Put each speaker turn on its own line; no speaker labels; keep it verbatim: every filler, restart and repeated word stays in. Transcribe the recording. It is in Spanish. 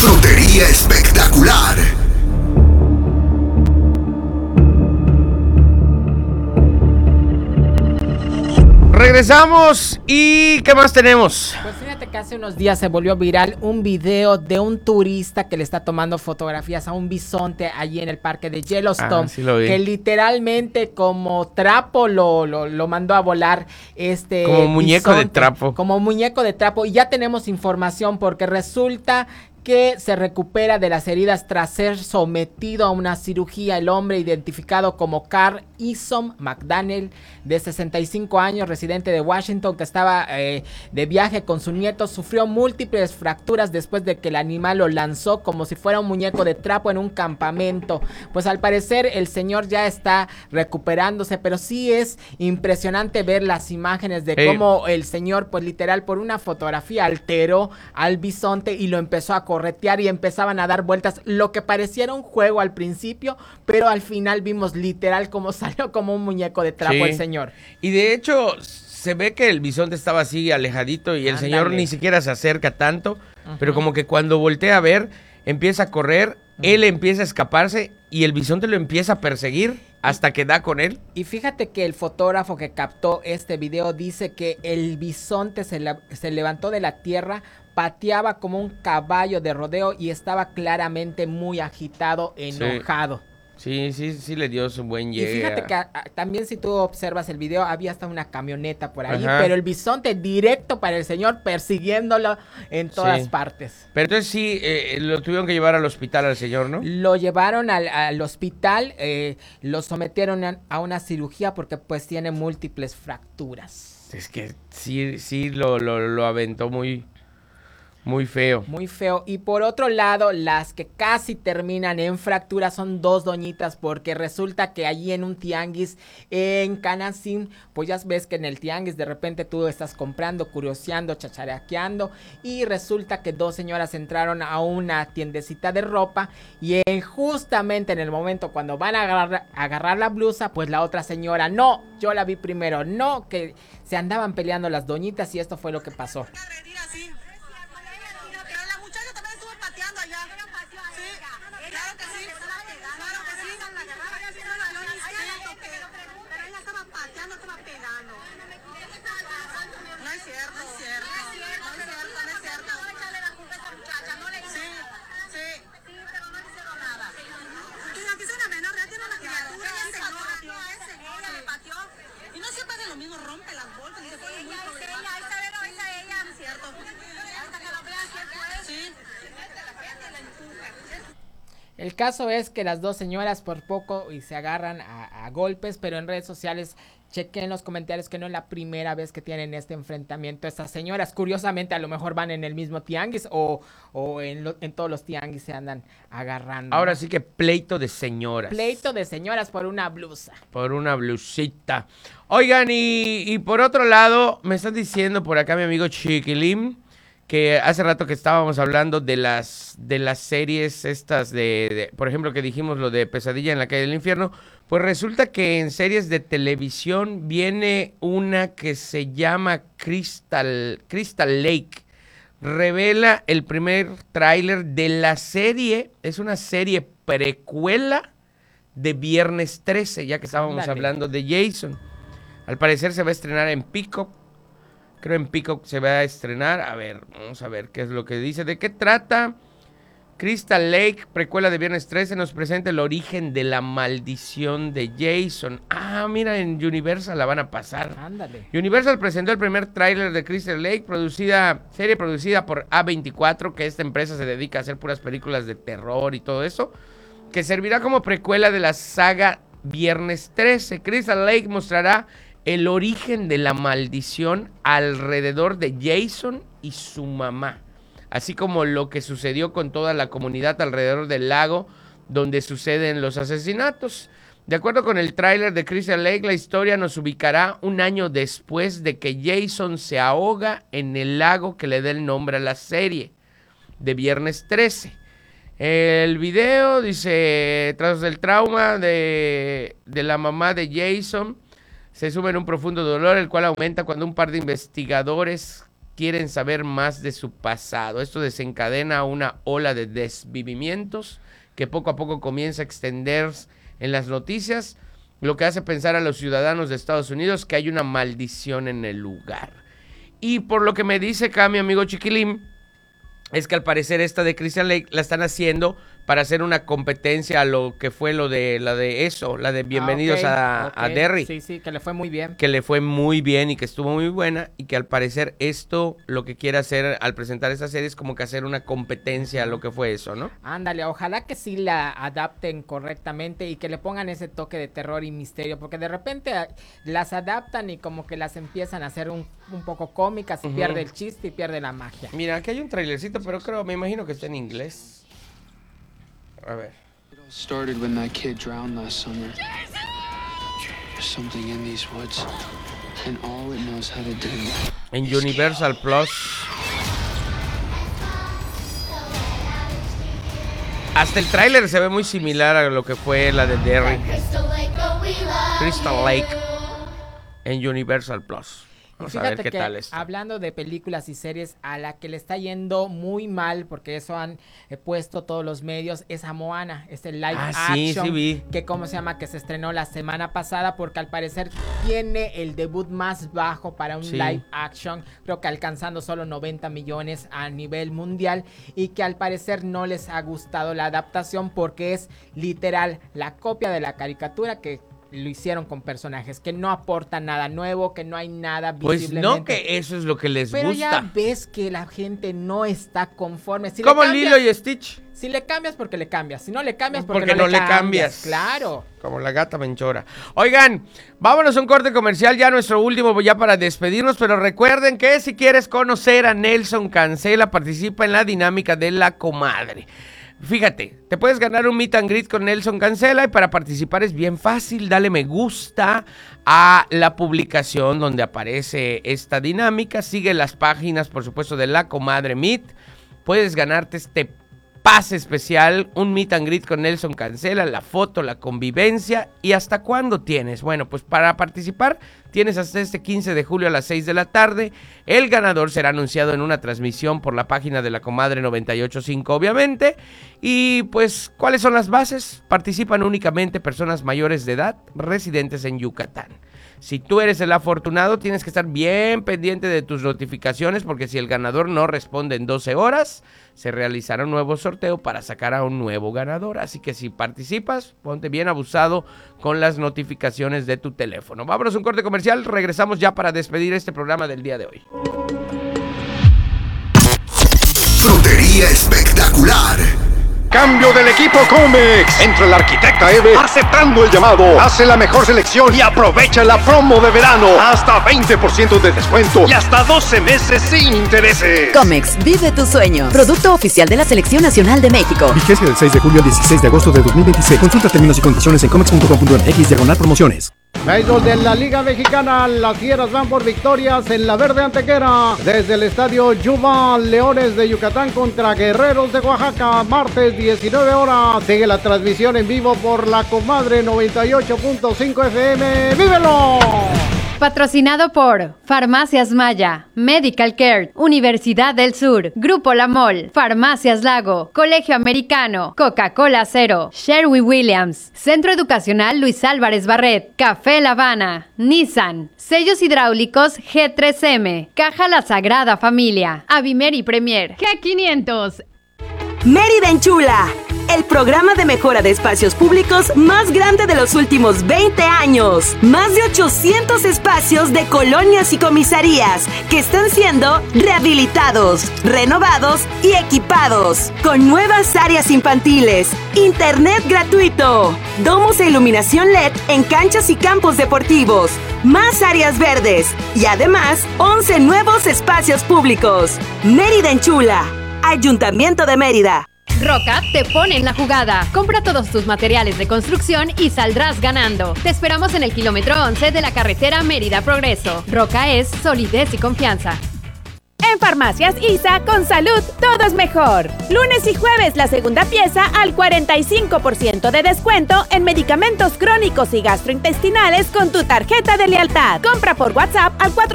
Frutería espectacular.
Regresamos y ¿qué más tenemos?
Pues fíjate que hace unos días se volvió viral un video de un turista que le está tomando fotografías a un bisonte allí en el parque de Yellowstone,
Ah, sí lo vi.
que literalmente como trapo lo, lo, lo mandó a volar este
Como muñeco de
bisonte,
trapo.
como muñeco de trapo. Y ya tenemos información porque resulta que se recupera de las heridas tras ser sometido a una cirugía. El hombre, identificado como Carl Isom McDaniel, de sesenta y cinco años, residente de Washington, que estaba eh, de viaje con su nieto, sufrió múltiples fracturas después de que el animal lo lanzó como si fuera un muñeco de trapo en un campamento. Pues al parecer el señor ya está recuperándose, pero sí es impresionante ver las imágenes de
Hey.
cómo el señor, pues literal, por una fotografía alteró al bisonte y lo empezó a corretear y empezaban a dar vueltas, lo que pareciera un juego al principio, pero al final vimos literal como salió como un muñeco de trapo. Sí. El señor.
Y de hecho se ve que el bisonte estaba así alejadito y el
Ándale.
señor ni siquiera se acerca tanto, uh-huh. Pero como que cuando voltea a ver, empieza a correr, uh-huh. Él empieza a escaparse y el bisonte lo empieza a perseguir hasta que da con él.
Y fíjate que el fotógrafo que captó este video dice que el bisonte se, la, se levantó de la tierra, pateaba como un caballo de rodeo y estaba claramente muy agitado, enojado.
Sí, sí, sí, sí le dio su buen llegue.
Y fíjate que a, a, también si tú observas el video, había hasta una camioneta por ahí,
Ajá.
Pero el bisonte directo para el señor, persiguiéndolo en todas
sí.
partes.
Pero entonces sí, eh, lo tuvieron que llevar al hospital al señor, ¿no?
Lo llevaron al, al hospital, eh, lo sometieron a, a una cirugía porque pues tiene múltiples fracturas.
Es que sí, sí lo, lo, lo aventó muy... Muy feo.
Muy feo. Y por otro lado, las que casi terminan en fracturas son dos doñitas, porque resulta que allí en un tianguis en Canacín, pues ya ves que en el tianguis de repente tú estás comprando, curioseando, chacharaqueando, y resulta que dos señoras entraron a una tiendecita de ropa y en, justamente en el momento cuando van a agarrar, a agarrar la blusa, pues la otra señora, no, yo la vi primero, no, que se andaban peleando las doñitas y esto fue lo que pasó. El caso es que las dos señoras por poco y se agarran a, a golpes, pero en redes sociales chequen los comentarios que no es la primera vez que tienen este enfrentamiento estas señoras. Curiosamente a lo mejor van en el mismo tianguis o, o en, lo, en todos los tianguis se andan agarrando.
Ahora sí que pleito de señoras.
Pleito de señoras por una blusa.
Por una blusita. Oigan, y, y por otro lado, me están diciendo por acá mi amigo Chiquilim, que hace rato que estábamos hablando de las de las series estas de, de, por ejemplo, que dijimos lo de Pesadilla en la calle del infierno, pues resulta que en series de televisión viene una que se llama Crystal, Crystal Lake. Revela el primer tráiler de la serie, es una serie precuela de Viernes trece, ya que estábamos Dale. hablando de Jason. Al parecer se va a estrenar en Peacock. Creo en Peacock se va a estrenar. A ver, vamos a ver qué es lo que dice. ¿De qué trata? Crystal Lake, precuela de Viernes trece, nos presenta el origen de la maldición de Jason. Ah, mira, en Universal la van a pasar.
Ándale.
Universal presentó el primer tráiler de Crystal Lake, producida, serie producida por A veinticuatro, que esta empresa se dedica a hacer puras películas de terror y todo eso, que servirá como precuela de la saga Viernes trece. Crystal Lake mostrará el origen de la maldición alrededor de Jason y su mamá, así como lo que sucedió con toda la comunidad alrededor del lago donde suceden los asesinatos. De acuerdo con el tráiler de Crystal Lake, la historia nos ubicará un año después de que Jason se ahoga en el lago que le da el nombre a la serie de Viernes trece. El video dice, tras el trauma de, de la mamá de Jason, se sube en un profundo dolor, el cual aumenta cuando un par de investigadores quieren saber más de su pasado. Esto desencadena una ola de desvivimientos que poco a poco comienza a extenderse en las noticias, lo que hace pensar a los ciudadanos de Estados Unidos que hay una maldición en el lugar. Y por lo que me dice acá mi amigo Chiquilín, es que al parecer esta de Christian Lake la están haciendo para hacer una competencia a lo que fue lo de la de eso, la de Bienvenidos
ah, okay,
a,
okay.
a Derry.
Sí, sí, que le fue muy bien.
Que le fue muy bien y que estuvo muy buena y que al parecer esto lo que quiere hacer al presentar esta serie es como que hacer una competencia a lo que fue eso, ¿no?
Ándale, ojalá que sí la adapten correctamente y que le pongan ese toque de terror y misterio, porque de repente las adaptan y como que las empiezan a hacer un, un poco cómicas y uh-huh. pierde el chiste y pierde la magia.
Mira, aquí hay un trailercito, pero creo, me imagino que está en inglés. A ver.
It all started when that kid drowned last summer. There's something in these woods, and all it knows how to do.
En Universal Plus. Hasta el tráiler se ve muy similar a lo que fue la de Derry. Crystal Lake. En Universal Plus. Vamos
Fíjate
a ver qué
que,
tal esto.
Hablando de películas y series, a la que le está yendo muy mal, porque eso han eh, puesto todos los medios, es a Moana, este live
ah, sí,
action,
sí vi.
que cómo se llama, que se estrenó la semana pasada, porque al parecer tiene el debut más bajo para un sí. live action, creo que alcanzando solo noventa millones a nivel mundial, y que al parecer no les ha gustado la adaptación, porque es literal la copia de la caricatura que lo hicieron con personajes, que no aportan nada nuevo, que no hay nada visiblemente.
Pues no, que eso es lo que les
Pero
gusta.
Pero ya ves que la gente no está conforme. Si
como
le cambias,
Lilo y Stitch.
Si le cambias, porque le cambias. Si no le cambias, porque,
porque
no,
no
le,
le
cambias.
cambias.
Claro.
Como la gata menchora. Oigan, vámonos a un corte comercial, ya nuestro último, ya para despedirnos, pero recuerden que si quieres conocer a Nelson Cancela, participa en la dinámica de la comadre. Fíjate, te puedes ganar un meet and greet con Nelson Cancela y para participar es bien fácil. Dale me gusta a la publicación donde aparece esta dinámica. Sigue las páginas, por supuesto, de La Comadre Meet. Puedes ganarte este pase especial, un meet and greet con Nelson Cancela, la foto, la convivencia. ¿Y hasta cuándo tienes? Bueno, pues para participar tienes hasta este quince de julio a las seis de la tarde. El ganador será anunciado en una transmisión por la página de La Comadre noventa y ocho punto cinco, obviamente. Y pues, ¿cuáles son las bases? Participan únicamente personas mayores de edad residentes en Yucatán. Si tú eres el afortunado, tienes que estar bien pendiente de tus notificaciones, porque si el ganador no responde en doce horas, se realizará un nuevo sorteo para sacar a un nuevo ganador. Así que si participas, ponte bien abusado con las notificaciones de tu teléfono. Vámonos a un corte comercial, regresamos ya para despedir este programa del día de hoy.
Frutería espectacular.
Cambio del equipo Comex. Entra la arquitecta Eve aceptando el llamado. Hace la mejor selección y aprovecha la promo de verano. Hasta veinte por ciento de descuento y hasta doce meses sin intereses.
Comex, vive tu sueño. Producto oficial de la Selección Nacional de México.
Vigencia del seis de julio al dieciséis de agosto de dos mil veintiséis. Consulta términos y condiciones en comex punto com punto m x diagonal promociones.
Béisbol de la Liga Mexicana, las Fieras van por victorias en la Verde Antequera. Desde el estadio Yuma, Leones de Yucatán contra Guerreros de Oaxaca, martes diecinueve horas. Sigue la transmisión en vivo por La Comadre noventa y ocho punto cinco F M. ¡Vívelo!
Patrocinado por Farmacias Maya, Medical Care, Universidad del Sur, Grupo La Mol, Farmacias Lago, Colegio Americano, Coca-Cola Cero, Sherwin-Williams, Centro Educacional Luis Álvarez Barret, Café La Habana, Nissan, Sellos Hidráulicos G tres M, Caja La Sagrada Familia, Avimer y Premier, G quinientos.
Mérida Enchula, el programa de mejora de espacios públicos más grande de los últimos veinte años. Más de ochocientos espacios de colonias y comisarías que están siendo rehabilitados, renovados y equipados. Con nuevas áreas infantiles, internet gratuito, domos e iluminación L E D en canchas y campos deportivos, más áreas verdes y además once nuevos espacios públicos. Mérida Enchula, Ayuntamiento de Mérida.
Roca te pone en la jugada. Compra todos tus materiales de construcción y saldrás ganando. Te esperamos en el kilómetro once de la carretera Mérida Progreso. Roca es solidez y confianza.
En Farmacias I S A, con salud, todo es mejor. Lunes y jueves, la segunda pieza al cuarenta y cinco por ciento de descuento en medicamentos crónicos y gastrointestinales con tu tarjeta de lealtad. Compra por WhatsApp al cuatro